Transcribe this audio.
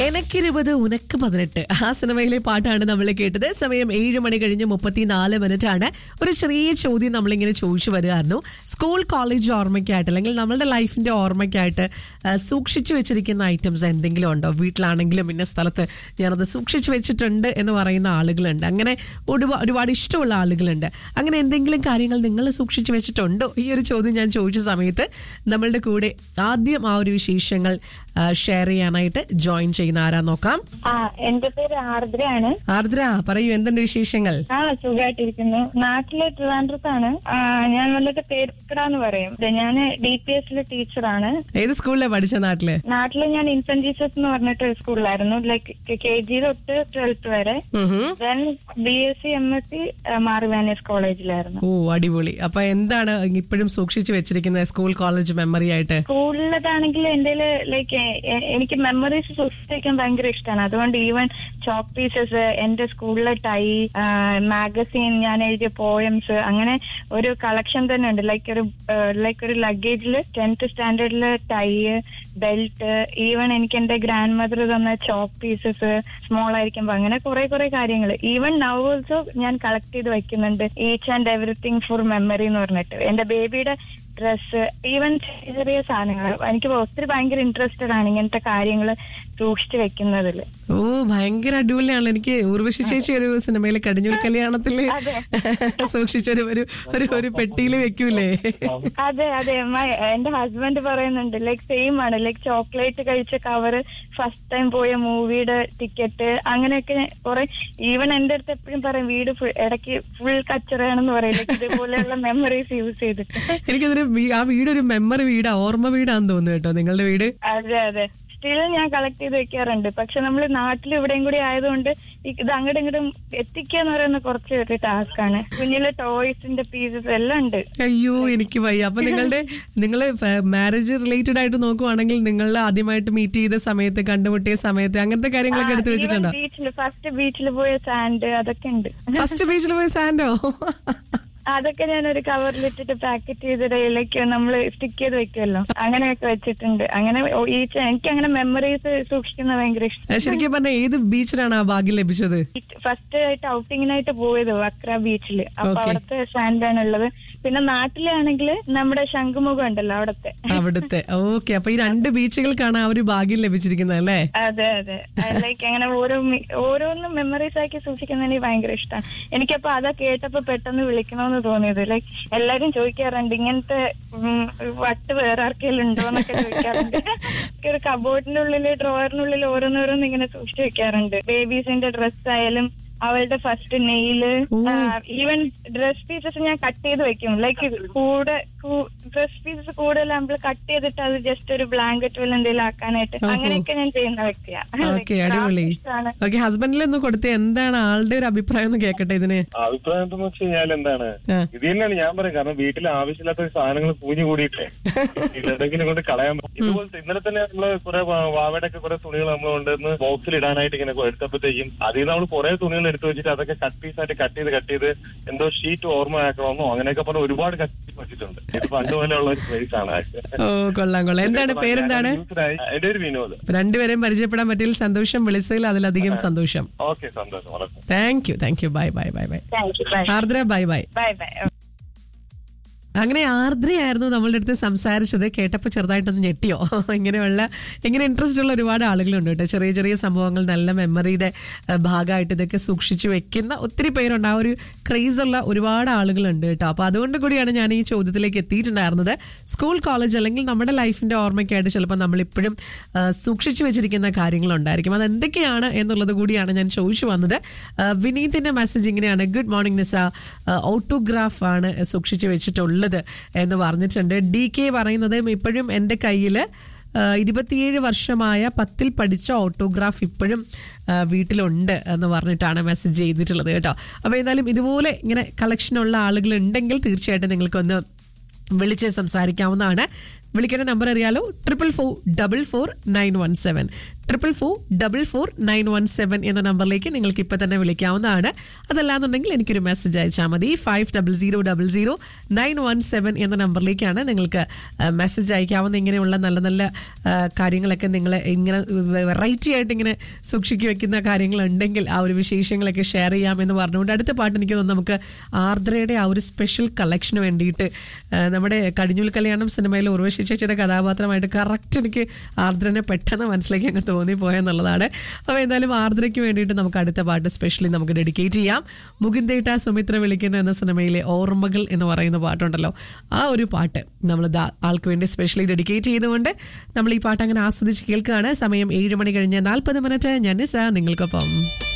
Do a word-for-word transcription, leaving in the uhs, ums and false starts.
എനക്കിരുപത് ഉനക്ക് പതിനെട്ട് ആ സിനിമയിലെ പാട്ടാണ് നമ്മൾ കേട്ടത്. സമയം ഏഴ് മണി കഴിഞ്ഞ് മുപ്പത്തിനാല് മിനിറ്റ് ആണ്. ഒരു ചെറിയ ചോദ്യം നമ്മളിങ്ങനെ ചോദിച്ചു വരികയായിരുന്നു. സ്കൂൾ കോളേജ് ഓർമ്മയ്ക്കായിട്ട് അല്ലെങ്കിൽ നമ്മളുടെ ലൈഫിന്റെ ഓർമ്മയ്ക്കായിട്ട് സൂക്ഷിച്ചു വെച്ചിരിക്കുന്ന ഐറ്റംസ് എന്തെങ്കിലും ഉണ്ടോ? വീട്ടിലാണെങ്കിലും ഇന്ന സ്ഥലത്ത് ഞാനത് സൂക്ഷിച്ചു വെച്ചിട്ടുണ്ട് എന്ന് പറയുന്ന ആളുകളുണ്ട്. അങ്ങനെ ഒരുപാട് ഒരുപാട് ഇഷ്ടമുള്ള ആളുകളുണ്ട്. അങ്ങനെ എന്തെങ്കിലും കാര്യങ്ങൾ നിങ്ങൾ സൂക്ഷിച്ചു വെച്ചിട്ടുണ്ടോ? ഈ ഒരു ചോദ്യം ഞാൻ ചോദിച്ച സമയത്ത് നമ്മളുടെ കൂടെ ആദ്യം ആ ഒരു വിശേഷങ്ങൾ ഷെയർ ചെയ്യാനായിട്ട് ജോയിൻ ചെയ്യുന്ന ആരാ നോക്കാം. എന്റെ പേര് ആർദ്രയാണ്. ആർദ്ര, പറയൂ, എന്തുണ്ട് വിശേഷങ്ങൾ? ആ സുഖമായിട്ടിരിക്കുന്നു. നാട്ടിലെ ട്രിവാൻഡ്രത്താണ്. ഞാൻ വന്നിട്ട് പേരുക്കടാന്ന് പറയും. ഞാൻ ഡി പി എസിലെ ടീച്ചറാണ്. ഏത് സ്കൂളിലാണ് പഠിച്ച? നാട്ടില് നാട്ടില് ഞാൻ ഇൻഫന്റ് ജീസസ് എന്ന് പറഞ്ഞിട്ട് ഒരു സ്കൂളിലായിരുന്നു. ലൈക്ക് കെ ജി തൊട്ട് ട്വൽത്ത് വരെ. Then B S C M S C മാർവാനീസ് കോളേജിലായിരുന്നു. ഓ, അടിപൊളി. അപ്പൊ എന്താണ് ഇപ്പോഴും സൂക്ഷിച്ചു വെച്ചിരിക്കുന്നത് സ്കൂൾ കോളേജ് മെമ്മറി ആയിട്ട്? സ്കൂളിലതാണെങ്കിൽ എന്റെ ലൈക്ക് എനിക്ക് മെമ്മറീസ് സൂക്ഷിച്ചു വെക്കാൻ ഭയങ്കര ഇഷ്ടമാണ്. അതുകൊണ്ട് ഈവൻ ചോക്ക് പീസസ്, എന്റെ സ്കൂളിലെ ടൈ, മാഗസീൻ, ഞാൻ എഴുതിയ പോയംസ്, അങ്ങനെ ഒരു കളക്ഷൻ തന്നെ ഉണ്ട്. ലൈക്ക് ഒരു ലൈക്ക് ഒരു ലഗേജില് ടെൻത്ത് സ്റ്റാൻഡേർഡില് ടൈ, ബെൽറ്റ്, ഈവൻ എനിക്ക് എന്റെ ഗ്രാൻഡ് മദർ തന്ന ചോക്ക് പീസസ് സ്മോൾ ആയിരിക്കുമ്പോ അങ്ങനെ കുറെ കുറെ കാര്യങ്ങൾ. ഈവൻ നൗ ഓൾസോ ഞാൻ കളക്ട് ചെയ്ത് വെക്കുന്നുണ്ട്. Each and everything for memory എന്ന് പറഞ്ഞിട്ട്. എന്റെ ബേബിയുടെ ഡ്രസ്സ്, ഈവൻ ചെറിയ ചെറിയ സാധനങ്ങൾ. എനിക്ക് ഒത്തിരി ഭയങ്കര ഇൻട്രസ്റ്റഡ് ആണ് ഇങ്ങനത്തെ കാര്യങ്ങൾ സൂക്ഷിച്ചു വെക്കുന്നതില്. ഓ, ഭയങ്കര അടിപൊളിയാണ്. എനിക്ക് ഉർവശി ചേച്ചി ഒരു സിനിമയിലെ കടിഞ്ഞൂൽ കല്യാണത്തില് സൂക്ഷിച്ചൊരു ഒരു ഒരു പെട്ടിയിൽ വെക്കൂലേ? അതെ അതെ. എന്റെ ഹസ്ബൻഡ് പറയുന്നുണ്ട് ലൈക്ക് സെയിം ആണ്. ലൈക്ക് ചോക്ലേറ്റ് കഴിച്ച കവറ്, ഫസ്റ്റ് ടൈം പോയ മൂവിയുടെ ടിക്കറ്റ്, അങ്ങനെയൊക്കെ കുറെ. ഈവൻ എന്റെ അടുത്ത് എപ്പോഴും പറയും വീട് ഇടയ്ക്ക് ഫുൾ കച്ചറയാണെന്ന് പറയും. ലൈക്ക് ഇതുപോലെയുള്ള മെമ്മറീസ് യൂസ് ചെയ്തിട്ട്. എനിക്കതിന് ആ വീടൊരു മെമ്മറി വീടാ, ഓർമ്മ വീടാന്ന് തോന്നുന്നു കേട്ടോ നിങ്ങളുടെ വീട്. അതെ അതെ. സ്റ്റിൽ ഞാൻ കളക്ട് ചെയ്ത് വെക്കാറുണ്ട്. പക്ഷെ നമ്മള് നാട്ടിൽ ഇവിടെയും കൂടി ആയതുകൊണ്ട് ഇത് അങ്ങോട്ടും ഇങ്ങോട്ടും എത്തിക്കുക എന്ന് പറയുന്ന കുറച്ച് ഒരു ടാസ്ക് ആണ്. കുഞ്ഞിലെ ടോയ്സിന്റെ പീസസ് എല്ലാം ഉണ്ട്. അയ്യോ, എനിക്ക് വയ്യ. അപ്പൊ നിങ്ങളുടെ നിങ്ങള് മാരേജ് റിലേറ്റഡ് ആയിട്ട് നോക്കുവാണെങ്കിൽ നിങ്ങൾ ആദ്യമായിട്ട് മീറ്റ് ചെയ്ത സമയത്ത്, കണ്ടുമുട്ടിയ സമയത്ത് അങ്ങനത്തെ കാര്യങ്ങളൊക്കെ എടുത്തു വെച്ചിട്ടുണ്ടോ? ബീച്ചില് ഫസ്റ്റ് ബീച്ചിൽ പോയ സാൻഡ് അതൊക്കെ ഉണ്ട്. ഫസ്റ്റ് ബീച്ചിൽ പോയ സാൻഡോ? അതൊക്കെ ഞാനൊരു കവറിലിട്ടിട്ട് പാക്കറ്റ് ചെയ്തിടയിലേക്ക് നമ്മള് സ്റ്റിക്ക് ചെയ്ത് വെക്കുമല്ലോ, അങ്ങനെയൊക്കെ വെച്ചിട്ടുണ്ട്. അങ്ങനെ എനിക്ക് അങ്ങനെ മെമ്മറീസ് സൂക്ഷിക്കുന്നത് ഭയങ്കര ഇഷ്ടം. ശരിക്കും പറഞ്ഞാൽ ഏത് ബീച്ചിലാണ് ആ ഭാഗ്യം ലഭിച്ചത്? ഫസ്റ്റ് ആയിട്ട് ഔട്ടിങ്ങിനായിട്ട് പോയത് വക്ര ബീച്ചില്. അപ്പൊ അവിടുത്തെ സാൻഡാണ് ഉള്ളത്. പിന്നെ നാട്ടിലാണെങ്കിൽ നമ്മുടെ ശംഖുമുഖം ഉണ്ടല്ലോ, അവിടത്തെ അവിടുത്തെ ഓക്കെ. അപ്പൊ ഈ രണ്ട് ബീച്ചുകൾക്കാണ് ആ ഒരു ഭാഗ്യം ലഭിച്ചിരിക്കുന്നത് അല്ലേ? അതെ അതെ. ലൈക്ക് അങ്ങനെ ഓരോ ഓരോന്നും മെമ്മറീസ് ആക്കി സൂക്ഷിക്കുന്നതിന് ഭയങ്കര ഇഷ്ടമാണ്. എനിക്കപ്പോ അതാ കേട്ടപ്പോ പെട്ടെന്ന് വിളിക്കണമെന്ന് തോന്നിയത്. ലൈക്ക് എല്ലാരും ചോദിക്കാറുണ്ട് ഇങ്ങനത്തെ വട്ട് വേറെ ആർക്കെങ്കിലും ഉണ്ടോ എന്നൊക്കെ ചോദിക്കാറുണ്ട്. ഒരു കബോർഡിന്റെ ഉള്ളില്, ഡ്രോയറിനുള്ളിൽ ഓരോന്നോരോന്ന് ഇങ്ങനെ സൂക്ഷിച്ചു വെക്കാറുണ്ട്. ബേബീസിന്റെ ഡ്രസ് ആയാലും അവളുടെ first nail, even dress pieces ഞാൻ കട്ട് ചെയ്ത് വെക്കും. ലൈക്ക് കൂടെ ഡ്രസ് പീസസ് കൂടുതൽ നമ്മൾ കട്ട് ചെയ്തിട്ട് അത് ജസ്റ്റ് ഒരു ബ്ലാങ്കറ്റ് പോലെ എന്തെങ്കിലും ആക്കാനായിട്ട് അങ്ങനെയൊക്കെ ഞാൻ ചെയ്യുന്ന വ്യക്തിയാണ്. ഹസ്ബൻഡിലൊന്ന് കൊടുത്ത് എന്താണ് ആളുടെ ഒരു അഭിപ്രായം എന്ന് കേൾക്കട്ടെ. ഇതിന് അഭിപ്രായം എന്താണെന്ന് വെച്ച് കഴിഞ്ഞാൽ എന്താണ് ഇത് തന്നെയാണ് ഞാൻ പറയും. കാരണം വീട്ടിൽ ആവശ്യമില്ലാത്ത സാധനങ്ങൾ പൂഞ്ഞു കൂടിയിട്ടേ ഇതെന്തെങ്കിലും കൊണ്ട് കളയാൻ പറ്റും. ഇതുപോലത്തെ ഇന്നലെ തന്നെ നമ്മള് കുറെ വാവയുടെ ഒക്കെ കുറെ തുണികൾ നമ്മൾ കൊണ്ടുവന്ന് ബോക്സിൽ ഇടാനായിട്ട് ഇങ്ങനെ എടുത്തപ്പോഴത്തേക്കും അതിൽ നിന്ന് നമ്മൾ കുറെ തുണികൾ എടുത്തു വെച്ചിട്ട് അതൊക്കെ കട്ട് പീസായിട്ട് കട്ട് ചെയ്ത് കട്ട് ചെയ്ത് എന്തോ ഷീറ്റ് ഓർമ്മയാക്കണമെന്നോ അങ്ങനെയൊക്കെ പറഞ്ഞ് ഒരുപാട് കട്ട് വെച്ചിട്ടുണ്ട്. ഇത് പണ്ടുപോലെയുള്ള ഒരു പ്ലേസ് ആണ്. ഓ, കൊള്ളാം കൊള്ളാം. എന്താണ് പേരെന്താണ്? എന്റെ ഒരു വിനോദ്. രണ്ടുപേരെയും പരിചയപ്പെടാൻ പറ്റിയതിൽ സന്തോഷം, വിളിച്ചതിൽ അതിലധികം സന്തോഷം. ഓക്കെ, സന്തോഷം. Thank you thank you. Bye bye bye bye. Ardra, bye bye. Bye bye. അങ്ങനെ ആർദ്രയായിരുന്നു നമ്മളുടെ അടുത്ത് സംസാരിച്ചത്. കേട്ടപ്പോൾ ചെറുതായിട്ടൊന്ന് ഞെട്ടിയോ? ഇങ്ങനെയുള്ള ഇങ്ങനെ ഇൻട്രസ്റ്റ് ഉള്ള ഒരുപാട് ആളുകളുണ്ട് കേട്ടോ. ചെറിയ ചെറിയ സംഭവങ്ങൾ നല്ല മെമ്മറിയുടെ ഭാഗമായിട്ട് ഇതൊക്കെ സൂക്ഷിച്ചു വെക്കുന്ന ഒത്തിരി പേരുണ്ട്. ആ ഒരു ക്രേസുള്ള ഒരുപാട് ആളുകളുണ്ട് കേട്ടോ. അപ്പോൾ അതുകൊണ്ട് കൂടിയാണ് ഞാൻ ഈ ചോദ്യത്തിലേക്ക് എത്തിയിട്ടുണ്ടായിരുന്നത്. സ്കൂൾ കോളേജ് അല്ലെങ്കിൽ നമ്മുടെ ലൈഫിന്റെ ഓർമ്മയ്ക്കായിട്ട് ചിലപ്പോൾ നമ്മളിപ്പോഴും സൂക്ഷിച്ചു വെച്ചിരിക്കുന്ന കാര്യങ്ങളുണ്ടായിരിക്കും. അത് എന്തൊക്കെയാണ് എന്നുള്ളത് കൂടിയാണ് ഞാൻ ചോദിച്ചു വന്നത്. വിനീതിന്റെ മെസ്സേജ് ഇങ്ങനെയാണ്: ഗുഡ് മോർണിംഗ് നിസ, ഓട്ടോഗ്രാഫ് ആണ് സൂക്ഷിച്ചു വെച്ചിട്ടുള്ളത് എന്ന് പറഞ്ഞിട്ടുണ്ട്. ഡി കെ പറയുന്നത് ഇപ്പോഴും എൻ്റെ കയ്യിൽ ഇരുപത്തിയേഴ് വർഷമായ പത്തിൽ പഠിച്ച ഓട്ടോഗ്രാഫ് ഇപ്പോഴും വീട്ടിലുണ്ട് എന്ന് പറഞ്ഞിട്ടാണ് മെസ്സേജ് ചെയ്തിട്ടുള്ളത് കേട്ടോ. അപ്പോൾ എന്തായാലും ഇതുപോലെ ഇങ്ങനെ കളക്ഷനുള്ള ആളുകൾ ഉണ്ടെങ്കിൽ തീർച്ചയായിട്ടും നിങ്ങൾക്കൊന്ന് വിളിച്ച് സംസാരിക്കാവുന്നതാണ്. വിളിക്കേണ്ട നമ്പർ അറിയാലോ, triple four double four nine one seven triple four double four nine one seven എന്ന നമ്പറിലേക്ക് നിങ്ങൾക്ക് ഇപ്പം തന്നെ വിളിക്കാവുന്നതാണ്. അതല്ലാന്നുണ്ടെങ്കിൽ എനിക്കൊരു മെസ്സേജ് അയച്ചാൽ മതി. Five double zero double zero nine one seven എന്ന നമ്പറിലേക്കാണ് നിങ്ങൾക്ക് മെസ്സേജ് അയക്കാവുന്ന. ഇങ്ങനെയുള്ള നല്ല നല്ല കാര്യങ്ങളൊക്കെ നിങ്ങൾ ഇങ്ങനെ വെറൈറ്റി ആയിട്ട് ഇങ്ങനെ സൂക്ഷിക്കി വെക്കുന്ന കാര്യങ്ങളുണ്ടെങ്കിൽ ആ ഒരു വിശേഷങ്ങളൊക്കെ ഷെയർ ചെയ്യാമെന്ന് പറഞ്ഞുകൊണ്ട് അടുത്ത പാട്ട് എനിക്ക് തോന്നുന്നു നമുക്ക് ആർദ്രയുടെ ആ ഒരു സ്പെഷ്യൽ കളക്ഷന് വേണ്ടിയിട്ട് നമ്മുടെ കടിഞ്ഞൂൽ കല്യാണം സിനിമയിൽ ഉർവശി ചേച്ചിയുടെ കഥാപാത്രമായിട്ട് കറക്റ്റ് എനിക്ക് ആർദ്രനെ പെട്ടെന്ന് മനസ്സിലേക്ക് അങ്ങ് തോന്നിപ്പോയെന്നുള്ളതാണ്. അപ്പോൾ എന്തായാലും ആർദ്രയ്ക്ക് വേണ്ടിയിട്ട് നമുക്ക് അടുത്ത പാട്ട് സ്പെഷ്യലി നമുക്ക് ഡെഡിക്കേറ്റ് ചെയ്യാം. മുകുന്ദേട്ട സുമിത്ര വിളിക്കുന്ന എന്ന സിനിമയിലെ ഓർമ്മകൾ എന്ന് പറയുന്ന പാട്ടുണ്ടല്ലോ, ആ ഒരു പാട്ട് നമ്മൾ ആൾക്ക് വേണ്ടി സ്പെഷ്യലി ഡെഡിക്കേറ്റ് ചെയ്തുകൊണ്ട് നമ്മൾ ഈ പാട്ട് അങ്ങനെ ആസ്വദിച്ച് കേൾക്കുകയാണ്. സമയം ഏഴ് മണി കഴിഞ്ഞ് നാൽപ്പത് മിനിറ്റ്. ഞാൻ നിസ നിങ്ങൾക്കൊപ്പം.